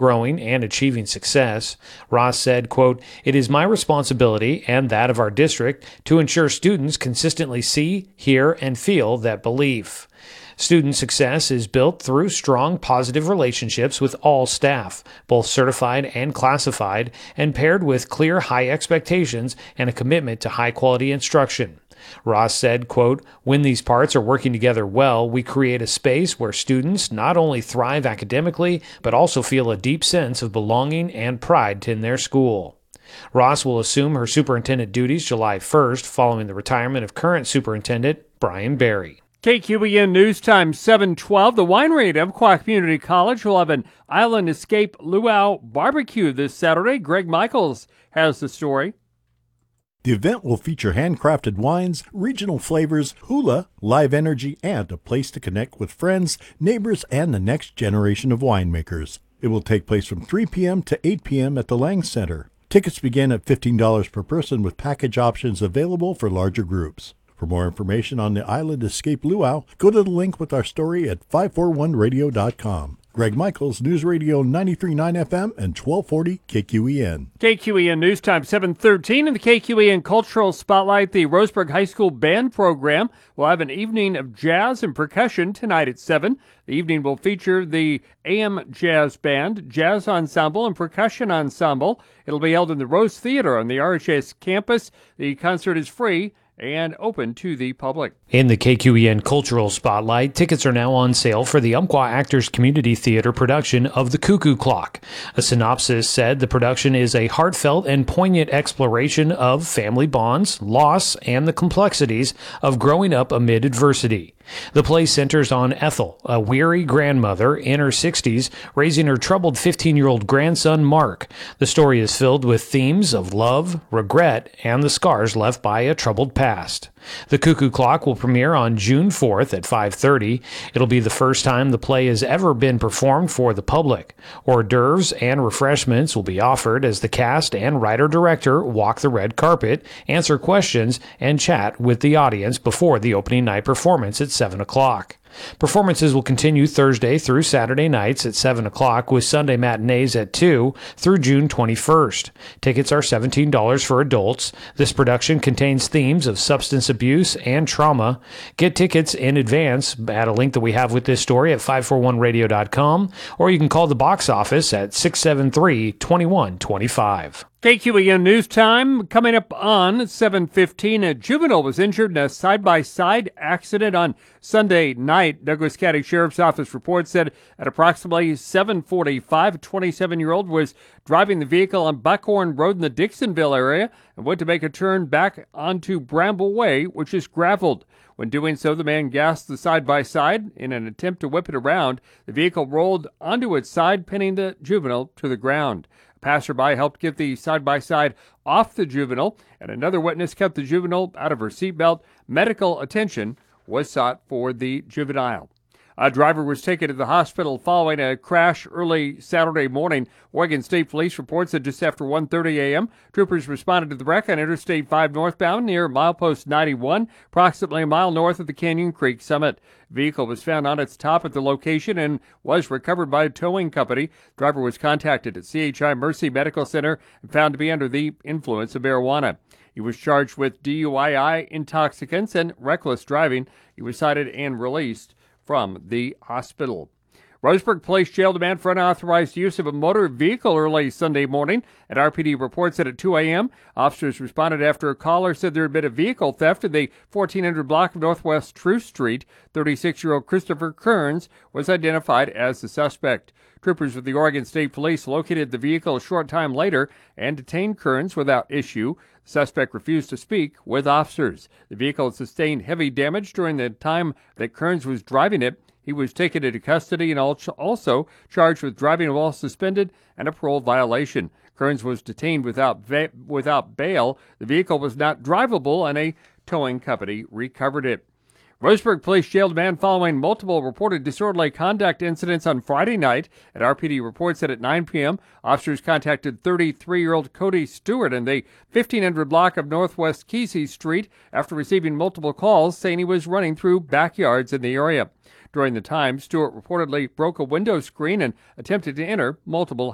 growing and achieving success. Ross said, quote, "It is my responsibility and that of our district to ensure students consistently see, hear, and feel that belief. Student success is built through strong positive relationships with all staff, both certified and classified, and paired with clear high expectations and a commitment to high-quality instruction." Ross said, quote, "When these parts are working together well, we create a space where students not only thrive academically, but also feel a deep sense of belonging and pride in their school." Ross will assume her superintendent duties July 1st, following the retirement of current superintendent Brian Berry. KQEN News Time 7:12. The winery at Umpqua Community College will have an Island Escape Luau barbecue this Saturday. Greg Michaels has the story. The event will feature handcrafted wines, regional flavors, hula, live energy, and a place to connect with friends, neighbors, and the next generation of winemakers. It will take place from 3 p.m. to 8 p.m. at the Lang Center. Tickets begin at $15 per person with package options available for larger groups. For more information on the Island Escape Luau, go to the link with our story at 541radio.com. Greg Michaels, News Radio 93.9 FM and 1240 KQEN. KQEN News Time 7:13. In the KQEN Cultural Spotlight, the Roseburg High School Band Program will have an evening of jazz and percussion tonight at 7. The evening will feature the AM Jazz Band, Jazz Ensemble, and Percussion Ensemble. It'll be held in the Rose Theater on the RHS campus. The concert is free and open to the public. In the KQEN Cultural Spotlight, tickets are now on sale for the Umpqua Actors Community Theater production of The Cuckoo Clock. A synopsis said the production is a heartfelt and poignant exploration of family bonds, loss, and the complexities of growing up amid adversity. The play centers on Ethel, a weary grandmother in her 60s, raising her troubled 15-year-old grandson, Mark. The story is filled with themes of love, regret, and the scars left by a troubled past. The Cuckoo Clock will premiere on June 4th at 5:30. It'll be the first time the play has ever been performed for the public. Hors d'oeuvres and refreshments will be offered as the cast and writer-director walk the red carpet, answer questions, and chat with the audience before the opening night performance at 7 o'clock. Performances will continue Thursday through Saturday nights at 7 o'clock with Sunday matinees at 2 through June 21st. Tickets are $17 for adults. This production contains themes of substance abuse and trauma. Get tickets in advance at a link that we have with this story at 541radio.com, or you can call the box office at 673-2125. KQEN News Time coming up on 7:15. A juvenile was injured in a side-by-side accident on Sunday night. Douglas County Sheriff's Office report said at approximately 7:45, a 27-year-old was driving the vehicle on Buckhorn Road in the Dixonville area and went to make a turn back onto Bramble Way, which is graveled. When doing so, the man gassed the side-by-side. In an attempt to whip it around, the vehicle rolled onto its side, pinning the juvenile to the ground. Passerby helped get the side-by-side off the juvenile, and another witness kept the juvenile out of her seatbelt. Medical attention was sought for the juvenile. A driver was taken to the hospital following a crash early Saturday morning. Oregon State Police reports that just after 1:30 a.m., troopers responded to the wreck on Interstate 5 northbound near milepost 91, approximately a mile north of the Canyon Creek summit. The vehicle was found on its top at the location and was recovered by a towing company. The driver was contacted at CHI Mercy Medical Center and found to be under the influence of marijuana. He was charged with DUI, intoxicants, and reckless driving. He was cited and released from the hospital. Roseburg Police jailed a man for unauthorized use of a motor vehicle early Sunday morning. And RPD reports that at 2 a.m., officers responded after a caller said there had been a vehicle theft in the 1400 block of Northwest True Street. 36-year-old Christopher Kearns was identified as the suspect. Troopers with the Oregon State Police located the vehicle a short time later and detained Kearns without issue. The suspect refused to speak with officers. The vehicle sustained heavy damage during the time that Kearns was driving it. He was taken into custody and also charged with driving while suspended and a parole violation. Kearns was detained without bail. The vehicle was not drivable, and a towing company recovered it. Roseburg Police jailed a man following multiple reported disorderly conduct incidents on Friday night. And RPD reports that at 9 p.m., officers contacted 33-year-old Cody Stewart in the 1500 block of Northwest Kesey Street after receiving multiple calls saying he was running through backyards in the area. During the time, Stewart reportedly broke a window screen and attempted to enter multiple